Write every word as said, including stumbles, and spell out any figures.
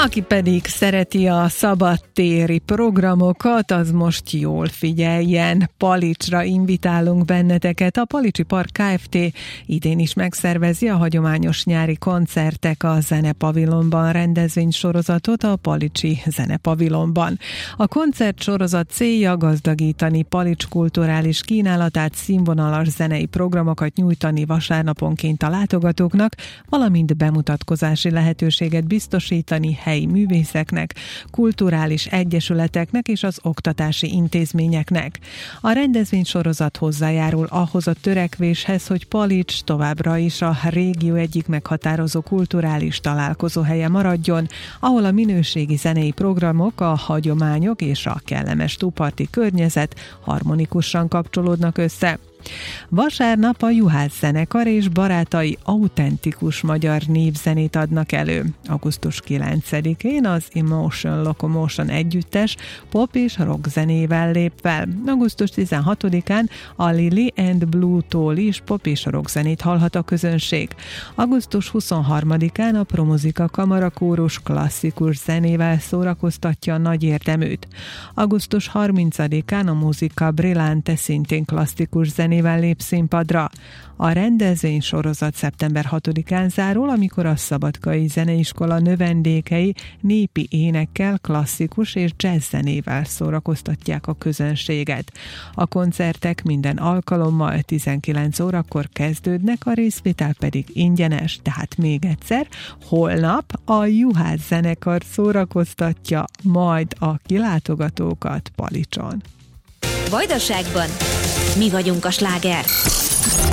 Aki pedig szereti a szabadtéri programokat, az most jól figyeljen. Palicsra invitálunk benneteket. A Palicsi Park Kft. Idén is megszervezi a hagyományos nyári koncertek a Zenepavilonban rendezvénysorozatot a Palicsi Zenepavilonban. A koncertsorozat célja gazdagítani Palics kulturális kínálatát, színvonalas zenei programokat nyújtani vasárnaponként a látogatóknak, valamint bemutatkozási lehetőséget biztosítani helyi művészeknek, kulturális egyesületeknek és az oktatási intézményeknek. A rendezvénysorozat hozzájárul ahhoz a törekvéshez, hogy Palics továbbra is a régió egyik meghatározó kulturális találkozóhelye maradjon, ahol a minőségi zenei programok, a hagyományok és a kellemes túlparti környezet harmonikusan kapcsolódnak össze. Vasárnap a Juhász zenekar és barátai autentikus magyar népzenét adnak elő. augusztus kilencedikén az Emotion Locomotion együttes pop és rock zenével lép fel. augusztus tizenhatodikán a Lily and Blue-tól is pop és rock zenét hallhat a közönség. augusztus huszonharmadikán a Promuzika Kamarakórus klasszikus zenével szórakoztatja a nagy érdeműt. augusztus harmincadikán a Musica Brillante szintén klasszikus zenével lép színpadra. A rendezvény sorozat szeptember hatodikán zárul, amikor a Szabadkai Zeneiskola növendékei népi énekkel, klasszikus és jazz zenével szórakoztatják a közönséget. A koncertek minden alkalommal tizenkilenc órakor kezdődnek, a részvétel pedig ingyenes, tehát még egyszer, holnap a Juhász zenekar szórakoztatja majd a kilátogatókat Palicson. Vajdaságban mi vagyunk a sláger.